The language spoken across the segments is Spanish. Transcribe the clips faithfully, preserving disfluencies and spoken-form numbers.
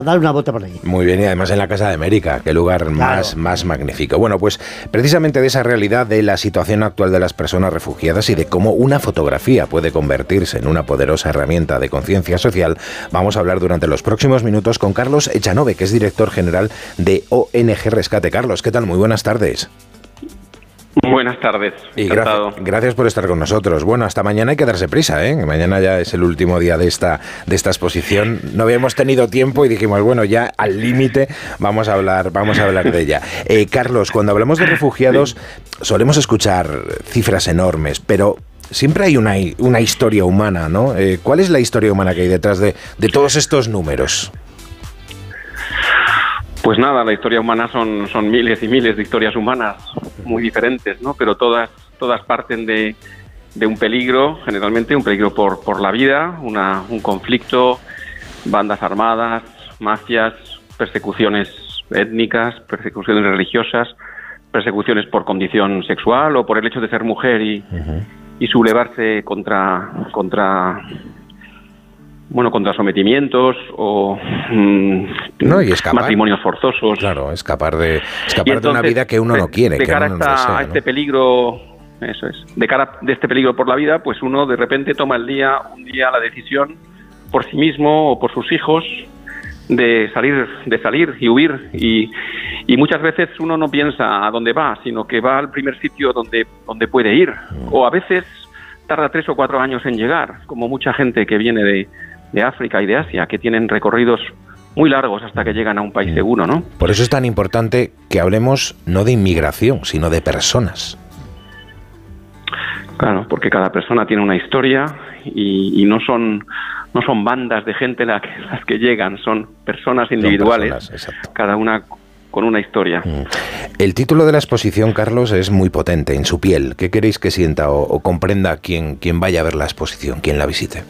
dar una vuelta por ahí. Muy bien, y además en la Casa de América, qué lugar claro. más, más magnífico. Bueno, pues precisamente de esa realidad, de la situación actual de las personas refugiadas y de cómo una fotografía puede convertirse en una poderosa herramienta de conciencia social, vamos a hablar durante los próximos minutos con Carlos Echanove, que es director general de O N G Rescate. Carlos, ¿qué tal? Muy buenas tardes. Buenas tardes. Y gracias, gracias por estar con nosotros. Bueno, hasta mañana hay que darse prisa, ¿eh? Mañana ya es el último día de esta de esta exposición. No habíamos tenido tiempo y dijimos, bueno, ya al límite vamos a hablar vamos a hablar de ella. Eh, Carlos, cuando hablamos de refugiados solemos escuchar cifras enormes, pero siempre hay una, una historia humana, ¿no? Eh, ¿Cuál es la historia humana que hay detrás de, de todos estos números? Pues nada, la historia humana son, son miles y miles de historias humanas muy diferentes, ¿no? Pero todas, todas parten de, de un peligro, generalmente un peligro por, por la vida, una, un conflicto, bandas armadas, mafias, persecuciones étnicas, persecuciones religiosas, persecuciones por condición sexual o por el hecho de ser mujer y, uh-huh. y sublevarse contra... contra bueno, contra sometimientos o mmm, no, y escapar, matrimonios forzosos. Claro, escapar de escapar entonces, de una vida que uno no quiere. De que cara uno no a, esta, desea, a ¿no? este peligro, eso es, de cara de este peligro por la vida, pues uno de repente toma el día, un día la decisión por sí mismo o por sus hijos de salir, de salir y huir y, y muchas veces uno no piensa a dónde va, sino que va al primer sitio donde, donde puede ir, mm. o a veces tarda tres o cuatro años en llegar, como mucha gente que viene de de África y de Asia, que tienen recorridos muy largos hasta que llegan a un país seguro, ¿no? Por eso es tan importante que hablemos no de inmigración, sino de personas. Claro, porque cada persona tiene una historia y, y no son no son bandas de gente las que, las que llegan, son personas individuales, son personas, cada una con una historia. El título de la exposición, Carlos, es muy potente, En su piel. ¿Qué queréis que sienta o, o comprenda quien, quien vaya a ver la exposición, quien la visite?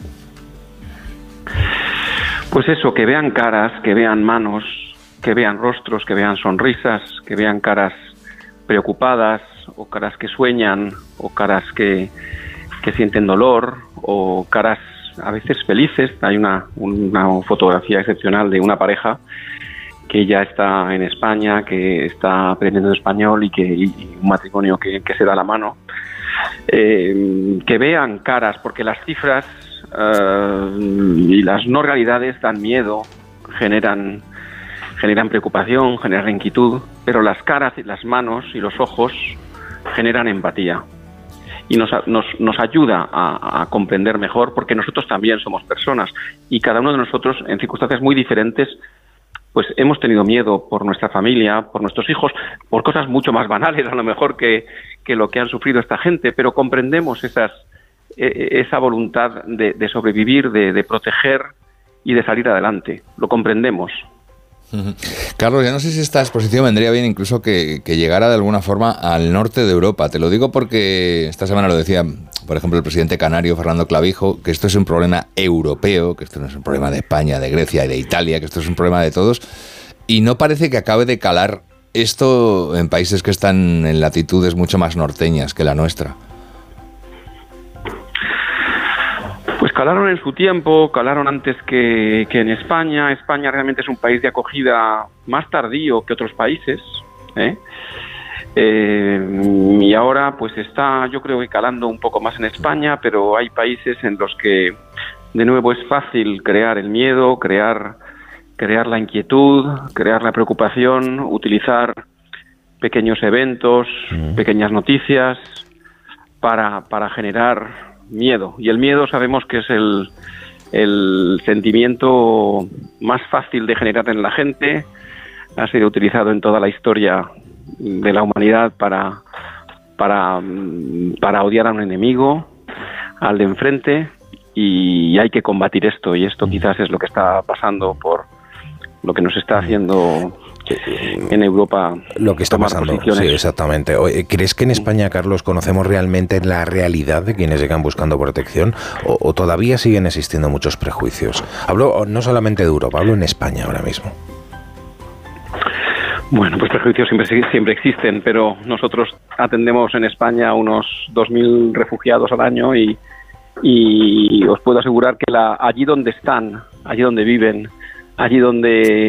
Pues eso, que vean caras, que vean manos, que vean rostros, que vean sonrisas, que vean caras preocupadas, o caras que sueñan, o caras que, que sienten dolor, o caras a veces felices. Hay una, una fotografía excepcional de una pareja que ya está en España, que está aprendiendo español y que y un matrimonio que, que se da la mano. Eh, que vean caras, porque las cifras Uh, y las no realidades dan miedo, generan generan preocupación, generan inquietud, pero las caras y las manos y los ojos generan empatía y nos, nos, nos ayuda a, a comprender mejor, porque nosotros también somos personas y cada uno de nosotros en circunstancias muy diferentes pues hemos tenido miedo por nuestra familia, por nuestros hijos, por cosas mucho más banales a lo mejor que, que lo que han sufrido esta gente, pero comprendemos esas esa voluntad de, de sobrevivir, de, de proteger y de salir adelante. Lo comprendemos. Uh-huh. Carlos, ya no sé si esta exposición vendría bien incluso que, que llegara de alguna forma al norte de Europa. Te lo digo porque esta semana lo decía, por ejemplo, el presidente canario, Fernando Clavijo, que esto es un problema europeo, que esto no es un problema de España, de Grecia y de Italia, que esto es un problema de todos, y no parece que acabe de calar esto en países que están en latitudes mucho más norteñas que la nuestra. Pues calaron en su tiempo, calaron antes que, que en España. España realmente es un país de acogida más tardío que otros países, ¿eh? Eh, y ahora pues está, yo creo que calando un poco más en España, pero hay países en los que de nuevo es fácil crear el miedo, crear, crear la inquietud, crear la preocupación, utilizar pequeños eventos, mm. pequeñas noticias para, para generar miedo. Y el miedo sabemos que es el, el sentimiento más fácil de generar en la gente. Ha sido utilizado en toda la historia de la humanidad para, para, para odiar a un enemigo, al de enfrente, y hay que combatir esto. Y esto quizás es lo que está pasando por lo que nos está haciendo en Europa, lo que está pasando. Sí, exactamente. ¿Crees que en España, Carlos, conocemos realmente la realidad de quienes llegan buscando protección o, o todavía siguen existiendo muchos prejuicios? Hablo no solamente de Europa, hablo en España ahora mismo. Bueno, pues prejuicios siempre, siempre existen, pero nosotros atendemos en España a unos dos mil refugiados al año y, y os puedo asegurar que la, allí donde están, allí donde viven, allí donde